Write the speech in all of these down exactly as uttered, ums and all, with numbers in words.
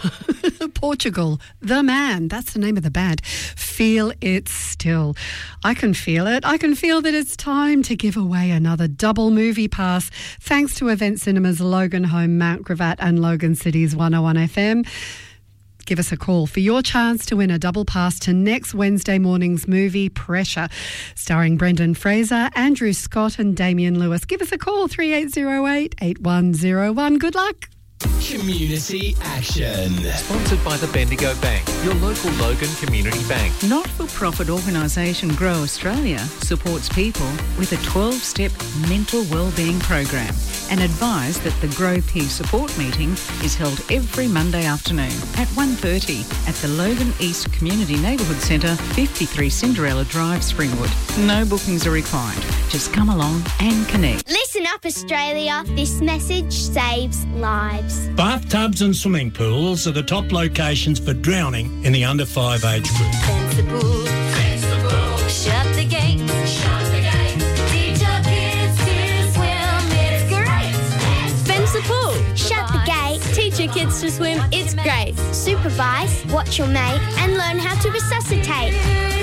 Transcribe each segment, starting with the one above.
Portugal, The Man, that's the name of the band. Feel It Still. I can feel it. I can feel that it's time to give away another double movie pass thanks to Event Cinemas Logan Home, Mount Gravatt and Logan City's one oh one F M. Give us a call for your chance to win a double pass to next Wednesday morning's movie Pressure, starring Brendan Fraser, Andrew Scott and Damian Lewis. Give us a call, three eight zero eight, eight one zero one. Good luck. Community Action. Sponsored by the Bendigo Bank, your local Logan Community Bank. Not-for-profit organisation Grow Australia supports people with a twelve-step mental wellbeing program and advise that the Grow Peer Support meeting is held every Monday afternoon at one thirty at the Logan East Community Neighbourhood Centre, fifty-three Cinderella Drive, Springwood. No bookings are required. Just come along and connect. Listen up, Australia. This message saves lives. Bathtubs and swimming pools are the top locations for drowning in the under five age group. Fence the pool. Fence the pool. Shut the gate. Shut the gate. Teach your kids to swim. It's great. Fence the pool. Shut the gate. Teach your kids to swim. It's great. Supervise, watch your mate, and learn how to resuscitate.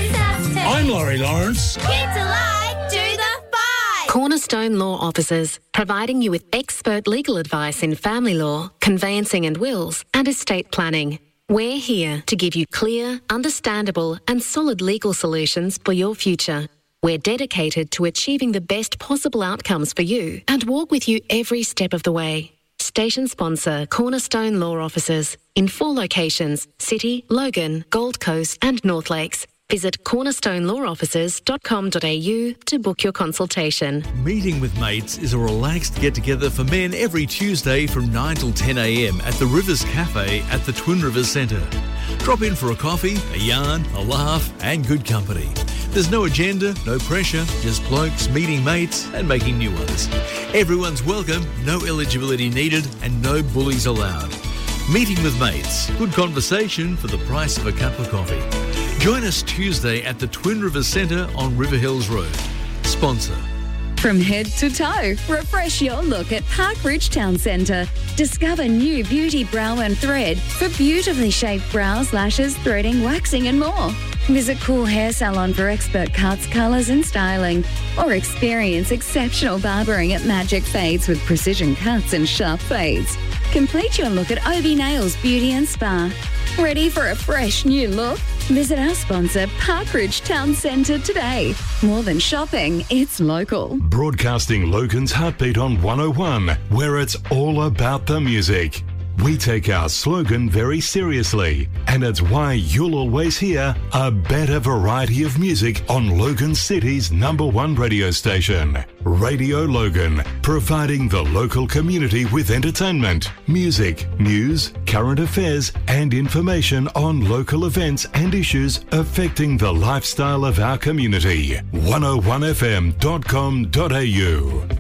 I'm Laurie Lawrence. Kids alive, do the five. Cornerstone Law Officers, providing you with expert legal advice in family law, conveyancing and wills, and estate planning. We're here to give you clear, understandable, and solid legal solutions for your future. We're dedicated to achieving the best possible outcomes for you and walk with you every step of the way. Station sponsor Cornerstone Law Officers in four locations: City, Logan, Gold Coast, and North Lakes. Visit cornerstone law officers dot com dot a u to book your consultation. Meeting with Mates is a relaxed get-together for men every Tuesday from nine till ten a m at the Rivers Cafe at the Twin Rivers Centre. Drop in for a coffee, a yarn, a laugh and good company. There's no agenda, no pressure, just blokes meeting mates and making new ones. Everyone's welcome, no eligibility needed and no bullies allowed. Meeting with Mates, good conversation for the price of a cup of coffee. Join us Tuesday at the Twin Rivers Centre on River Hills Road. Sponsor. From head to toe, refresh your look at Park Ridge Town Centre. Discover new beauty brow and thread for beautifully shaped brows, lashes, threading, waxing and more. Visit Cool Hair Salon for expert cuts, colours and styling. Or experience exceptional barbering at Magic Fades with precision cuts and sharp fades. Complete your look at Obi Nails Beauty and Spa. Ready for a fresh new look? Visit our sponsor, Park Ridge Town Centre today. More than shopping, it's local. Broadcasting Logan's Heartbeat on one oh one, where it's all about the music. We take our slogan very seriously, and it's why you'll always hear a better variety of music on Logan City's number one radio station. Radio Logan, providing the local community with entertainment, music, news, current affairs, and information on local events and issues affecting the lifestyle of our community. one oh one f m dot com dot a u.